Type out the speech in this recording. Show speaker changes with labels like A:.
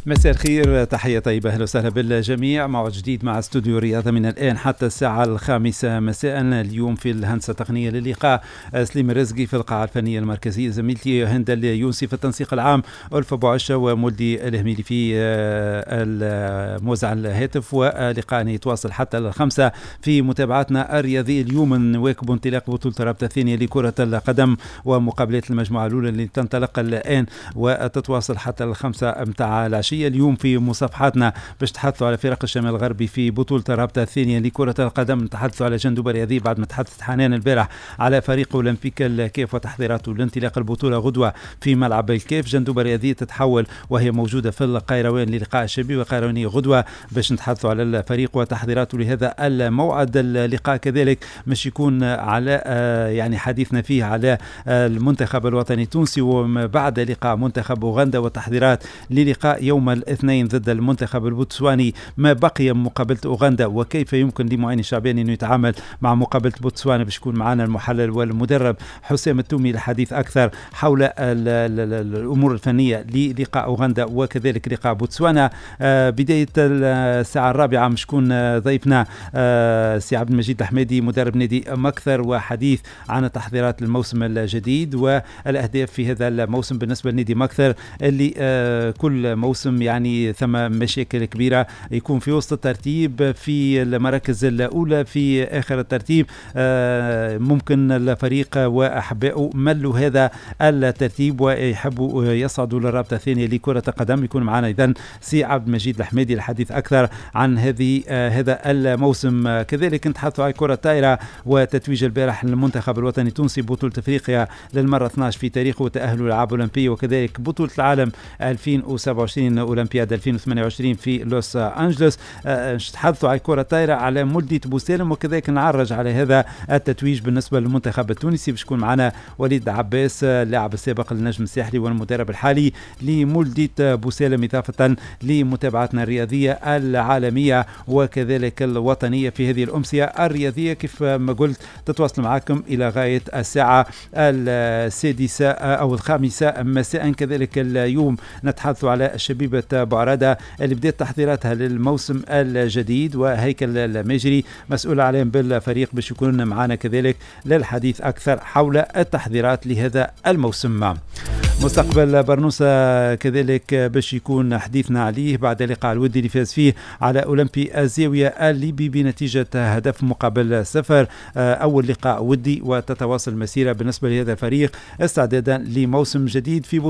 A: مساء الخير، تحية طيبة، أهلا وسهلا بالجميع. موعد جديد مع استوديو الرياضة من الآن حتى الساعة 5 مساء. اليوم في الهندسة التقنية للقاء سليم الرزقي، في القاعة الفنية المركزية زميلتي هند اليونسي، في التنسيق العام ألف أبو عشة ومولدي الهميلي في موزع الهاتف. ولقاءنا يتواصل حتى 5 في متابعتنا الرياضية. اليوم نواكب انطلاق بطولة الرابطة الثانية لكرة القدم ومقابلات المجموعة الأولى اللي تنطلق الآن وتتواصل حتى 5 متاع العشية. اليوم في مصافحاتنا باش نتحدثوا على فرق الشمال الغربي في بطولة الرابطة الثانية لكرة القدم. نتحدثوا على جندوبة رياضية بعد ما تحدثت حنان البارح على فريق أولمبيك الكيف وتحضيراته لانطلاق البطولة غدوة في ملعب الكيف. جندوبة رياضية تتحول وهي موجودة في القيروان للقاء الشبيبة القيروانية غدوة باش نتحدثوا على الفريق وتحضيراته لهذا الموعد. اللقاء كذلك مش يكون على يعني حديثنا فيه على المنتخب الوطني التونسي وبعد لقاء منتخب أوغندا وتحضيرات للقاء يوم الاثنين ضد المنتخب البوتسواني. ما بقي من مقابلة أوغندا وكيف يمكن لمعين الشعباني أنه يتعامل مع مقابلة بوتسوانا. باش يكون معنا المحلل والمدرب حسام التومي للحديث أكثر حول الأمور الفنية للقاء أوغندا وكذلك لقاء بوتسوانا. بداية الساعة 4 مش يكون ضيفنا سي عبد المجيد الحميدي مدرب نادي مكثر وحديث عن تحضيرات الموسم الجديد والأهداف في هذا الموسم بالنسبة لنادي مكثر اللي كل موسم يعني ثم مشاكل كبيرة، يكون في وسط الترتيب في المراكز الأولى في آخر الترتيب. ممكن الفريق وأحبائه ملوا هذا الترتيب ويحبوا يصعدوا للرابطة الثانية لكرة القدم. يكون معنا إذن سي عبد المجيد الحميدي الحديث أكثر عن هذا الموسم. كذلك نتحدث عن كرة الطائرة وتتويج البارح للمنتخب الوطني التونسي بطولة أفريقيا للمرة 12 في تاريخه وتأهله للألعاب الأولمبية وكذلك بطولة العالم 2027 أولمبياد 2028 في لوس أنجلوس. نتحدثوا على كرة طايرة على مولدي بوسالم وكذلك نعرج على هذا التتويج بالنسبة للمنتخب التونسي. باش يكون معنا وليد عباس اللاعب السابق للنجم الساحلي والمدرب الحالي لمولدي بوسالم، إضافة لمتابعتنا الرياضية العالمية وكذلك الوطنية في هذه الأمسية الرياضية. كيف ما قلت تتواصل معكم إلى غاية الساعة 6 أو 5 مساء. كذلك اليوم نتحدث على شبيبة بعرادة اللي بدأت تحضيراتها للموسم الجديد وهيكل المجري مسؤول عليهم بالفريق باش يكون معنا كذلك للحديث أكثر حول التحضيرات لهذا الموسم. مستقبل برنوسة كذلك باش يكون حديثنا عليه بعد اللقاء الودي اللي فاز فيه على أولمبي الزاوية الليبي بنتيجة هدف مقابل 0. أول لقاء ودي وتتواصل المسيرة بالنسبة لهذا الفريق استعدادا لموسم جديد في